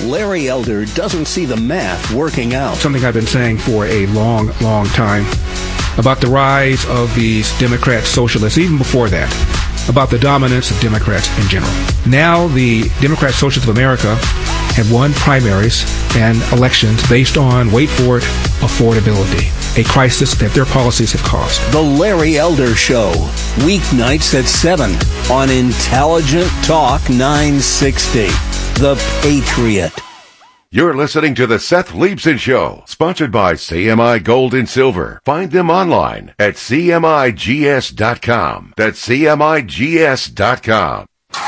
Larry Elder doesn't see the math working out. Something I've been saying for a long time about the rise of these Democrat socialists, even before that, about the dominance of Democrats in general. Now the Democrat Socialists of America have won primaries and elections based on, wait for it, affordability, a crisis that their policies have caused. The Larry Elder Show, weeknights at 7 on Intelligent Talk 960. The Patriot. You're listening to the Seth Leibson Show, sponsored by CMI Gold and Silver. Find them online at CMIGS.com. That's CMIGS.com.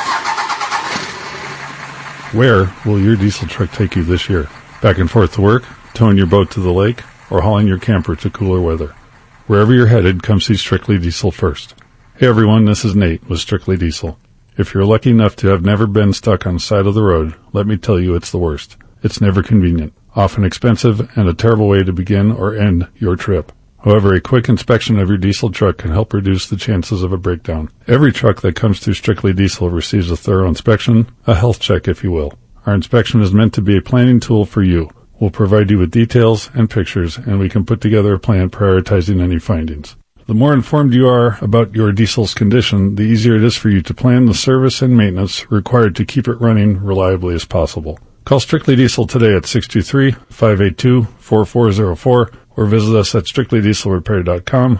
Where will your diesel truck take you this year? Back and forth to work, towing your boat to the lake, or hauling your camper to cooler weather? Wherever you're headed, come see Strictly Diesel first. Hey everyone, this is Nate with Strictly Diesel. If you're lucky enough to have never been stuck on the side of the road, let me tell you it's the worst. It's never convenient, often expensive, and a terrible way to begin or end your trip. However, a quick inspection of your diesel truck can help reduce the chances of a breakdown. Every truck that comes through Strictly Diesel receives a thorough inspection, a health check if you will. Our inspection is meant to be a planning tool for you. We'll provide you with details and pictures, and we can put together a plan prioritizing any findings. The more informed you are about your diesel's condition, the easier it is for you to plan the service and maintenance required to keep it running reliably as possible. Call Strictly Diesel today at 623-582-4404 or visit us at strictlydieselrepair.com,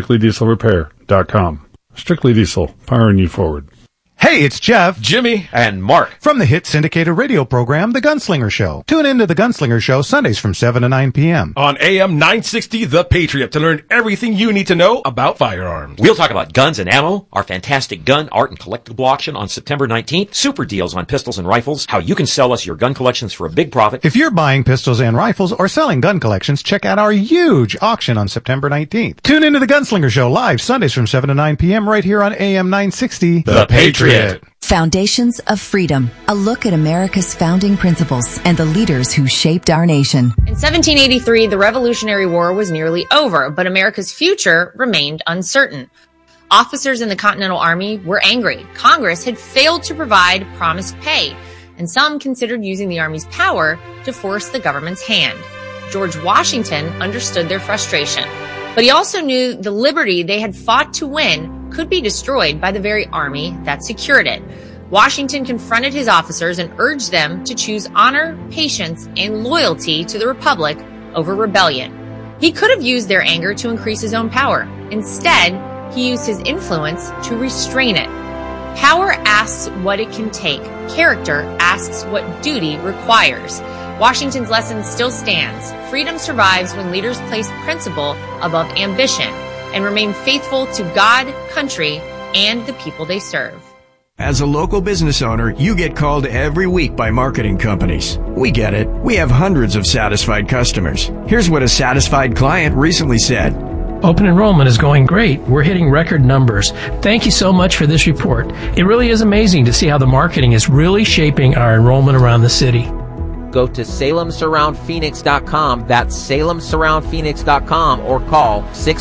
strictlydieselrepair.com. Strictly Diesel, powering you forward. Hey, it's Jeff, Jimmy, and Mark from the hit syndicated radio program, The Gunslinger Show. Tune in to The Gunslinger Show Sundays from 7 to 9 p.m. on AM 960 The Patriot to learn everything you need to know about firearms. We'll talk about guns and ammo, our fantastic gun, art, and collectible auction on September 19th, super deals on pistols and rifles, how you can sell us your gun collections for a big profit. If you're buying pistols and rifles or selling gun collections, check out our huge auction on September 19th. Tune in to The Gunslinger Show live Sundays from 7 to 9 p.m. right here on AM 960 The Patriot. Foundations of Freedom, a look at America's founding principles and the leaders who shaped our nation. In 1783, the Revolutionary War was nearly over, but America's future remained uncertain. Officers in the Continental Army were angry. Congress had failed to provide promised pay, and some considered using the Army's power to force the government's hand. George Washington understood their frustration, but he also knew the liberty they had fought to win could be destroyed by the very army that secured it. Washington confronted his officers and urged them to choose honor, patience, and loyalty to the Republic over rebellion. He could have used their anger to increase his own power. Instead, he used his influence to restrain it. Power asks what it can take. Character asks what duty requires. Washington's lesson still stands. Freedom survives when leaders place principle above ambition and remain faithful to God, country, and the people they serve. As a local business owner, you get called every week by marketing companies. We get it. We have hundreds of satisfied customers. Here's what a satisfied client recently said. Open enrollment is going great. We're hitting record numbers. Thank you so much for this report. It really is amazing to see how the marketing is really shaping our enrollment around the city. Go to SalemSurroundPhoenix.com. That's SalemSurroundPhoenix.com or call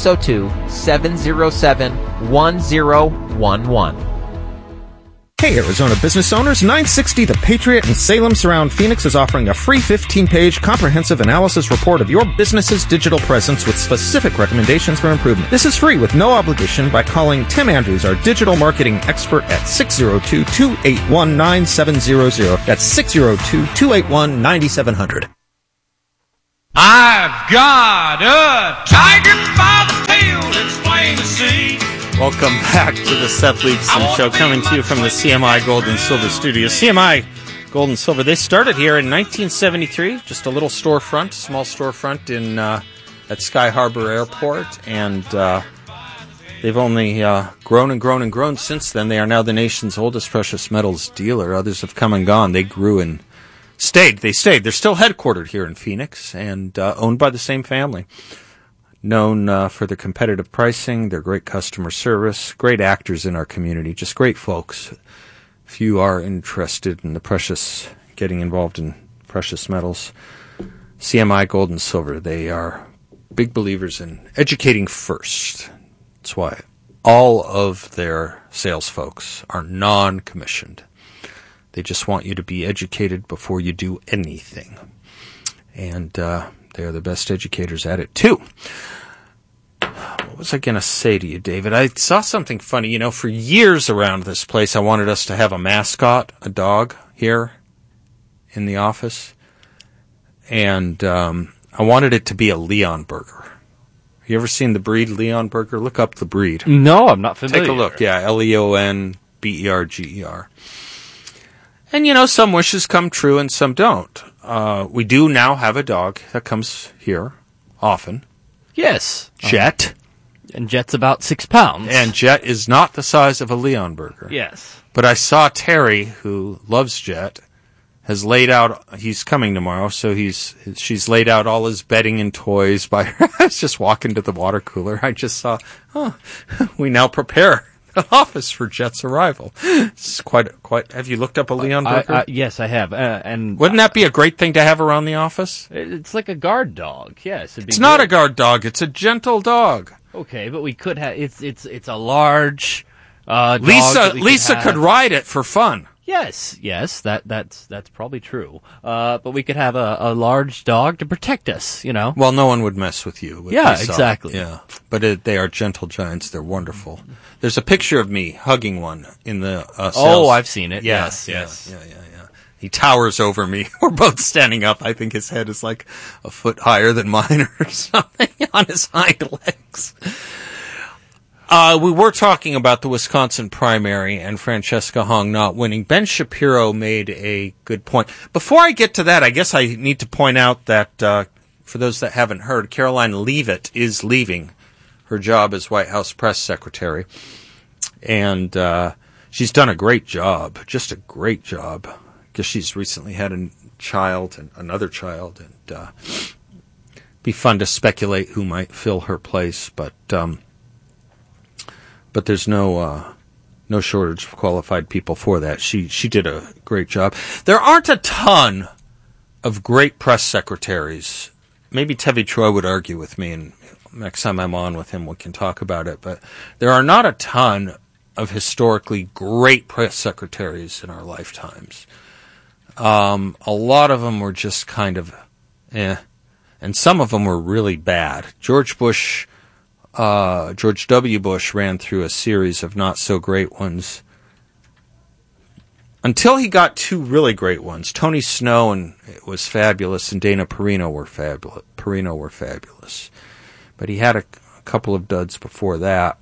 602-707-1011. Hey Arizona business owners, 960 The Patriot in Salem Surround Phoenix is offering a free 15-page comprehensive analysis report of your business's digital presence with specific recommendations for improvement. This is free with no obligation by calling Tim Andrews, our digital marketing expert at 602-281-9700. That's 602-281-9700. I've got a tiger by the tail, it's plain to see. Welcome back to the Seth Leibson Show, coming to you from the CMI Gold and Silver Studios. CMI Gold and Silver, they started here in 1973, just a little storefront, small storefront at Sky Harbor Airport, and they've only grown and grown and grown since then. They are now the nation's oldest precious metals dealer. Others have come and gone. They grew and stayed. They stayed. They're still headquartered here in Phoenix and owned by the same family. Known for their competitive pricing, their great customer service, great actors in our community, just great folks. If you are interested in the precious, getting involved in precious metals, CMI Gold and Silver, they are big believers in educating first. That's why all of their sales folks are non-commissioned. They just want you to be educated before you do anything. And they are the best educators at it, too. What was I going to say to you, David? I saw something funny. You know, for years around this place, I wanted us to have a mascot, a dog, here in the office. And I wanted it to be a Leonberger. Have you ever seen the breed Leonberger? Look up the breed. No, I'm not familiar. Take a look. Yeah, Leonberger. And, you know, some wishes come true and some don't. We do now have a dog that comes here often. Yes. Jet. And Jet's about 6 pounds. And Jet is not the size of a Leonberger. Yes. But I saw Terry, who loves Jet, has laid out, he's coming tomorrow, so she's laid out all his bedding and toys by her. I was just walking to the water cooler. I just saw, we now prepare the office for Jet's arrival. It's quite, have you looked up a Leonberger? Yes, I have. And wouldn't that be a great thing to have around the office? It's like a guard dog, yes. It's not a guard dog, it's a gentle dog. Okay, but we could have, it's a large, dog. Lisa could ride it for fun. Yes, that's probably true. But we could have a large dog to protect us, you know. Well, no one would mess with you. Yeah, exactly. Yeah, but they are gentle giants. They're wonderful. There's a picture of me hugging one in the sales. Oh, I've seen it. Yeah, yes. Yeah. He towers over me. We're both standing up. I think his head is like a foot higher than mine or something on his hind legs. We were talking about the Wisconsin primary and Francesca Hong not winning. Ben Shapiro made a good point. Before I get to that, I guess I need to point out that, for those that haven't heard, Caroline Leavitt is leaving her job as White House press secretary. And she's done a great job, just a great job, because she's recently had a child and another child. And be fun to speculate who might fill her place, but there's no shortage of qualified people for that. She did a great job. There aren't a ton of great press secretaries. Maybe Tevi Troy would argue with me, and next time I'm on with him, we can talk about it. But there are not a ton of historically great press secretaries in our lifetimes. A lot of them were just kind of and some of them were really bad. George W. Bush ran through a series of not-so-great ones until he got two really great ones. Tony Snow was fabulous, and Dana Perino were fabulous. But he had a couple of duds before that.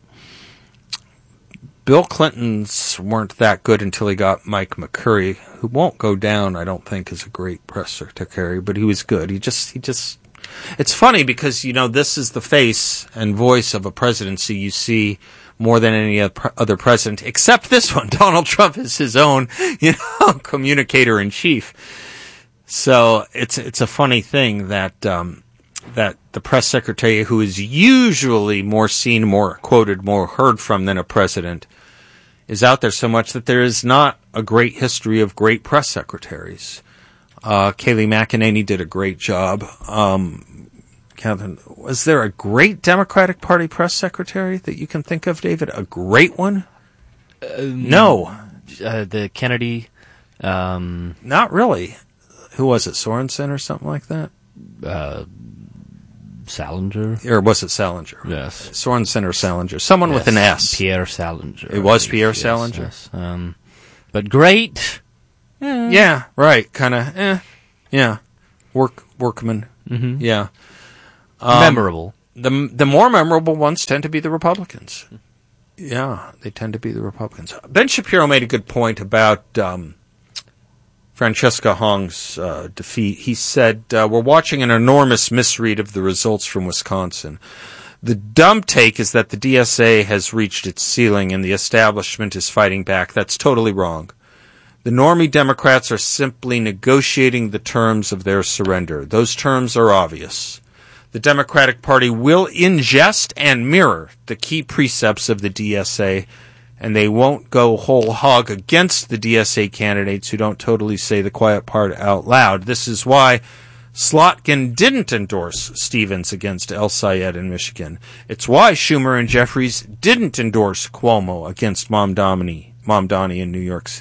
Bill Clinton's weren't that good until he got Mike McCurry, who won't go down, I don't think, as a great press secretary, but he was good. He just It's funny because, you know, this is the face and voice of a presidency you see more than any other president, except this one. Donald Trump is his own, communicator-in-chief. So it's a funny thing that the press secretary, who is usually more seen, more quoted, more heard from than a president, is out there so much that there is not a great history of great press secretaries. Kayleigh McEnany did a great job. Catherine, was there a great Democratic Party press secretary that you can think of, David? A great one? No. The Kennedy. Not really. Who was it? Sorensen or something like that? Salinger. Or was it Salinger? Yes. Sorensen or Salinger. Someone with an S. Pierre Salinger. It was Pierre Salinger? Yes. But great. Yeah, right. Kind of, yeah. Workman. Mm-hmm. Yeah. Memorable. The more memorable ones tend to be the Republicans. Yeah, they tend to be the Republicans. Ben Shapiro made a good point about Francesca Hong's defeat. He said, we're watching an enormous misread of the results from Wisconsin. The dumb take is that the DSA has reached its ceiling and the establishment is fighting back. That's totally wrong. The normie Democrats are simply negotiating the terms of their surrender. Those terms are obvious. The Democratic Party will ingest and mirror the key precepts of the DSA, and they won't go whole hog against the DSA candidates who don't totally say the quiet part out loud. This is why Slotkin didn't endorse Stevens against El Sayed in Michigan. It's why Schumer and Jeffries didn't endorse Cuomo against Mamdani in New York City.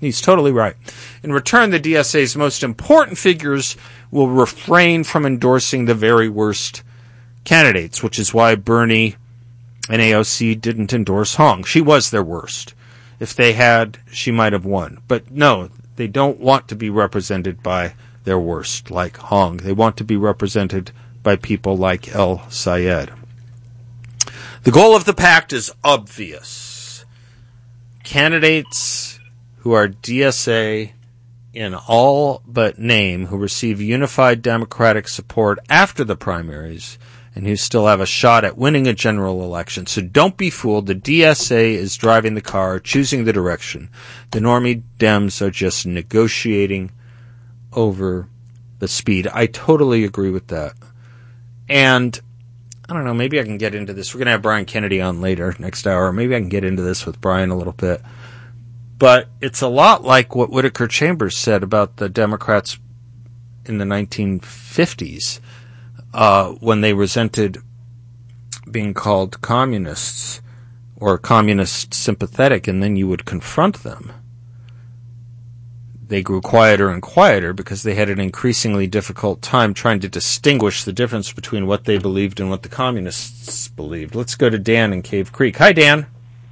He's totally right. In return, the DSA's most important figures will refrain from endorsing the very worst candidates, which is why Bernie and AOC didn't endorse Hong. She was their worst. If they had, she might have won. But no, they don't want to be represented by their worst, like Hong. They want to be represented by people like El Sayed. The goal of the pact is obvious. Candidates who are DSA in all but name, who receive unified Democratic support after the primaries, and who still have a shot at winning a general election. So don't be fooled. The DSA is driving the car, choosing the direction. The normie Dems are just negotiating over the speed. I totally agree with that. And I don't know, maybe I can get into this. We're going to have Brian Kennedy on later, next hour. Maybe I can get into this with Brian a little bit. But it's a lot like what Whittaker Chambers said about the Democrats in the 1950s, when they resented being called communists or communist sympathetic, and then you would confront them. They grew quieter and quieter because they had an increasingly difficult time trying to distinguish the difference between what they believed and what the communists believed. Let's go to Dan in Cave Creek. Hi, Dan.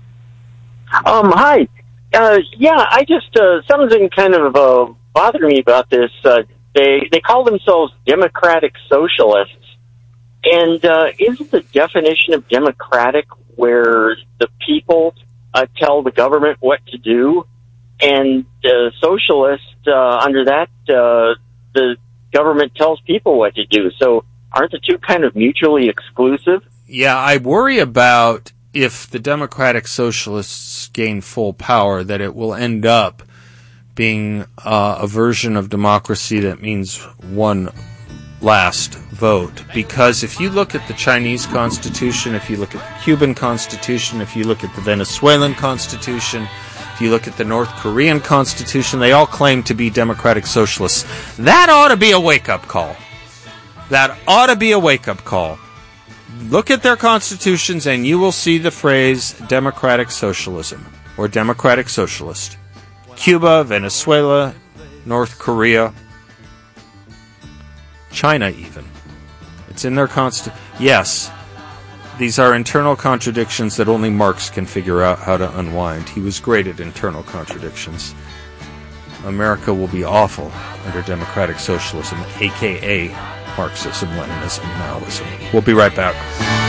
Hi. I just, something kind of bothered me about this. They call themselves democratic socialists. And isn't the definition of democratic where the people tell the government what to do? And socialist, under that, the government tells people what to do. So aren't the two kind of mutually exclusive? Yeah, I worry about if the democratic socialists gain full power, that it will end up being a version of democracy that means one last vote. Because if you look at the Chinese Constitution, if you look at the Cuban Constitution, if you look at the Venezuelan Constitution, if you look at the North Korean Constitution, they all claim to be democratic socialists. That ought to be a wake-up call. That ought to be a wake-up call. Look at their constitutions and you will see the phrase democratic socialism or democratic socialist. Cuba, Venezuela, North Korea, China even. It's in their constitution. Yes, these are internal contradictions that only Marx can figure out how to unwind. He was great at internal contradictions. America will be awful under democratic socialism, a.k.a. Marxism, Leninism, Maoism. We'll be right back.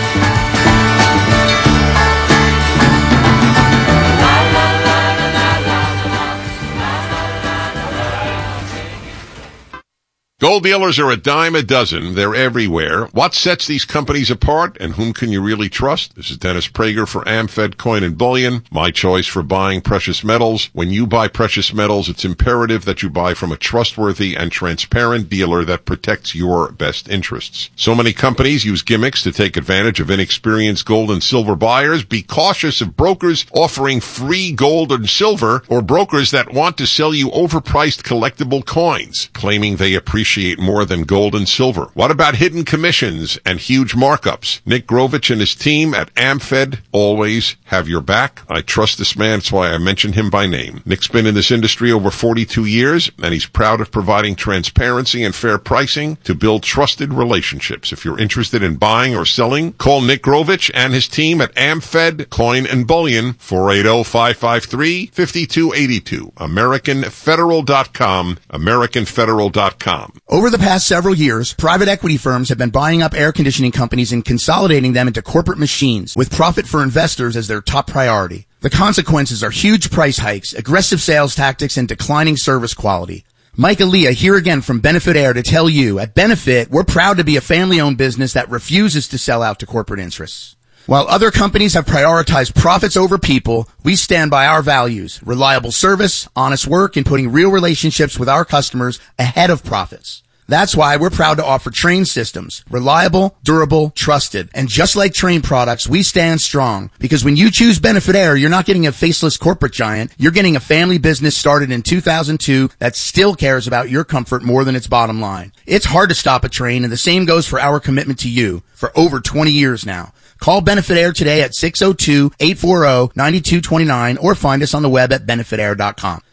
Gold dealers are a dime a dozen. They're everywhere. What sets these companies apart, and whom can you really trust? This is Dennis Prager for AmFed Coin and Bullion, my choice for buying precious metals. When you buy precious metals, it's imperative that you buy from a trustworthy and transparent dealer that protects your best interests. So many companies use gimmicks to take advantage of inexperienced gold and silver buyers. Be cautious of brokers offering free gold and silver, or brokers that want to sell you overpriced collectible coins, claiming they appreciate more than gold and silver. What about hidden commissions and huge markups? Nick Grovich and his team at AmFed always have your back. I trust this man. That's why I mention him by name. Nick's been in this industry over 42 years, and he's proud of providing transparency and fair pricing to build trusted relationships. If you're interested in buying or selling, call Nick Grovich and his team at AmFed Coin and Bullion, 480-553-5282. AmericanFederal.com, AmericanFederal.com. Over the past several years, private equity firms have been buying up air conditioning companies and consolidating them into corporate machines, with profit for investors as their top priority. The consequences are huge price hikes, aggressive sales tactics, and declining service quality. Mike Aaliyah here again from Benefit Air to tell you, at Benefit, we're proud to be a family-owned business that refuses to sell out to corporate interests. While other companies have prioritized profits over people, we stand by our values: reliable service, honest work, and putting real relationships with our customers ahead of profits. That's why we're proud to offer Trane systems. Reliable, durable, trusted. And just like Trane products, we stand strong. Because when you choose Benefit Air, you're not getting a faceless corporate giant. You're getting a family business started in 2002 that still cares about your comfort more than its bottom line. It's hard to stop a Trane, and the same goes for our commitment to you for over 20 years now. Call Benefit Air today at 602-840-9229 or find us on the web at benefitair.com.